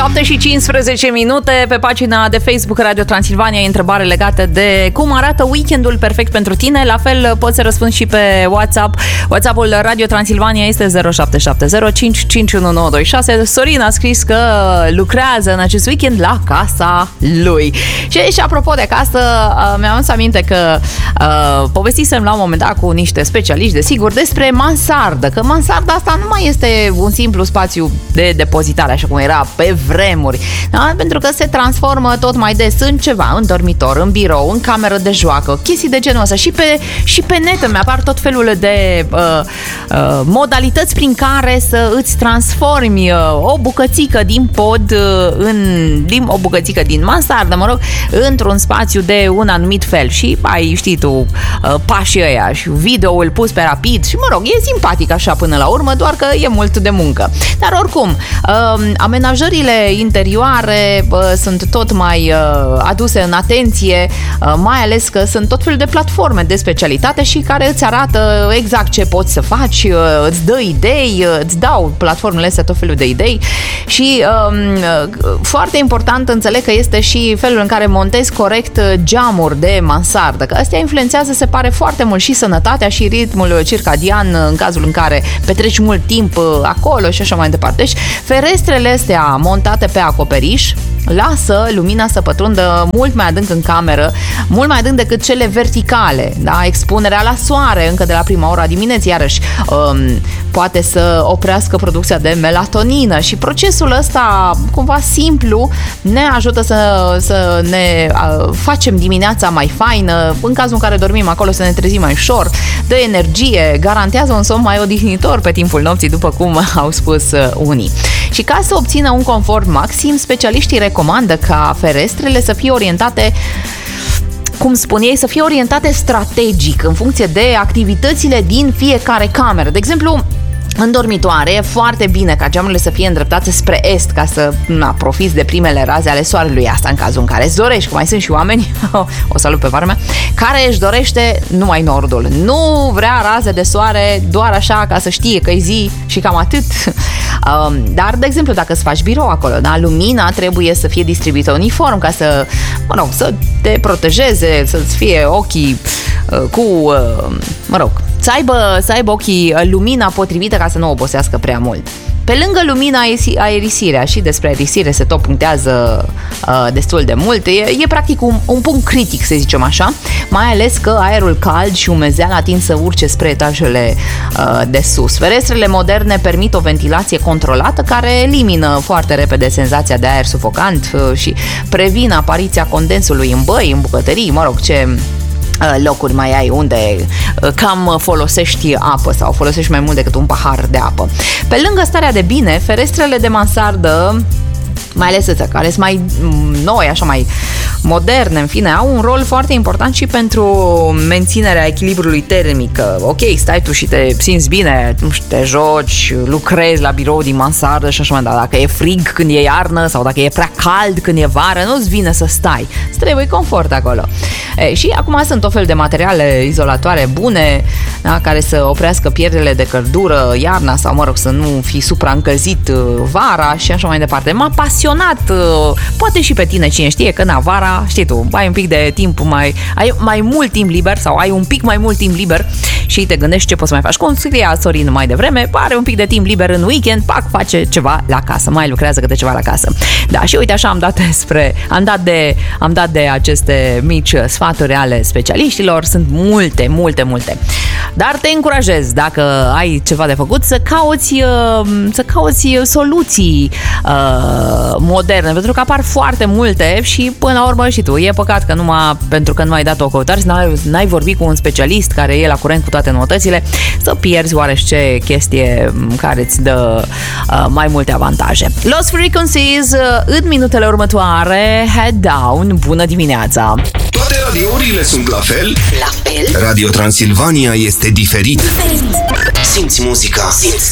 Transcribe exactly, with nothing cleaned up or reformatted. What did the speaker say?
șapte și cincisprezece minute pe pagina de Facebook Radio Transilvania. E întrebare legată de cum arată weekendul perfect pentru tine. La fel poți să răspunzi și pe WhatsApp. WhatsApp-ul Radio Transilvania este zero șapte șapte zero cinci cinci unu nouă doi șase. Sorin a scris că lucrează în acest weekend la casa lui. Și, și apropo de casă, mi-am adus aminte că uh, povestisem la un moment dat cu niște specialiști, desigur, despre mansardă. Că mansarda asta nu mai este un simplu spațiu de depozitare, așa cum era pe vremuri, da? Pentru că se transformă tot mai des în ceva, în dormitor, în birou, în cameră de joacă, chestii de genul ăsta. Și pe, și pe net îmi apar tot felul de uh, uh, modalități prin care să îți transformi uh, o bucățică din pod uh, în, din, o bucățică din mansardă, mă rog, într-un spațiu de un anumit fel. Și ai, știi tu, uh, pașii ăia și videoul pus pe rapid și, mă rog, e simpatic așa până la urmă, doar că e mult de muncă. Dar oricum, uh, amenajările interioare uh, sunt tot mai uh, aduse în atenție, uh, mai ales că sunt tot felul de platforme de specialitate și care îți arată exact ce poți să faci, uh, îți dă idei, uh, îți dau platformele astea tot felul de idei și uh, foarte important înțeleg că este și felul în care montezi corect geamuri de mansardă, că astea influențează, se pare, foarte mult și sănătatea și ritmul circadian în cazul în care petreci mult timp acolo și așa mai departe. Deci, ferestrele astea montate pe acoperiș lasă lumina să pătrundă mult mai adânc în cameră, mult mai adânc decât cele verticale, da? Expunerea la soare încă de la prima ora dimineții, iarăși, um, poate să oprească producția de melatonină și procesul ăsta, cumva simplu, ne ajută să, să ne uh, facem dimineața mai faină, în cazul în care dormim acolo să ne trezim mai ușor, dă energie, garantează un somn mai odihnitor pe timpul nopții, după cum au spus uh, unii. Și ca să obțină un confort maxim, specialiștii recomandă ca ferestrele să fie orientate, cum spun ei, să fie orientate strategic în funcție de activitățile din fiecare cameră. De exemplu, în dormitoare e foarte bine ca geamurile să fie îndreptate spre est ca să na, profiți de primele raze ale soarelui, asta în cazul în care îți dorești, că mai sunt și oameni, o salut pe varmea, care își dorește numai nordul. Nu vrea raze de soare doar așa ca să știe că e zi și cam atât. Dar, de exemplu, dacă îți faci birou acolo, da, lumina trebuie să fie distribuită uniform ca să, mă rog, să te protejeze, să-ți fie ochii cu, mă rog, să aibă, să aibă ochii lumina potrivită ca să nu obosească prea mult. Pe lângă lumina, aerisirea, și despre aerisire se tot punctează uh, destul de mult. E, e practic un, un punct critic, să zicem așa, mai ales că aerul cald și umezeala tind să urce spre etajele uh, de sus. Ferestrele moderne permit o ventilație controlată care elimină foarte repede senzația de aer sufocant uh, și previn apariția condensului în băi, în bucătării, mă rog, ce locuri mai ai unde cam folosești apă sau folosești mai mult decât un pahar de apă. Pe lângă starea de bine, ferestrele de mansardă, mai ales astea care sunt mai noi, așa mai moderne, în fine, au un rol foarte important și pentru menținerea echilibrului termic. Ok, stai tu și te simți bine, nu știu, te joci, lucrezi la birou din mansardă și așa mai departe. Dacă e frig când e iarnă sau dacă e prea cald când e vară, nu-ți vine să stai. Îți trebuie confort acolo. E, și acum sunt tot fel de materiale izolatoare bune, da, care să oprească pierderile de căldură iarna sau, mă rog, să nu fii supraîncălzit vara și așa mai departe. M-a pasionat, poate și pe tine, cine știe, că na, vara, știi tu, ai un pic de timp mai, ai mai mult timp liber sau ai un pic mai mult timp liber și te gândești ce poți să mai faci. Cum scria Sorin mai devreme, are un pic de timp liber în weekend, pac, face ceva la casă, mai lucrează câte ceva la casă. Da, și uite așa am dat despre, am dat de, am dat de aceste mici sfaturi ale specialiștilor, sunt multe, multe, multe. Dar te încurajez, dacă ai ceva de făcut, să cauți, să cauți soluții uh, moderne, pentru că apar foarte multe și până la urmă și tu, e păcat că numai pentru că nu ai dat o căutare, n-ai, n-ai vorbit cu un specialist care e la curent cu toate noutățile, să pierzi oarește chestie care îți dă uh, mai multe avantaje. Lost Frequencies uh, în minutele următoare. Head Down, bună dimineața! Toate radiourile sunt la fel? La fel? Radio Transilvania este diferit. Diferit. Simți muzica, simți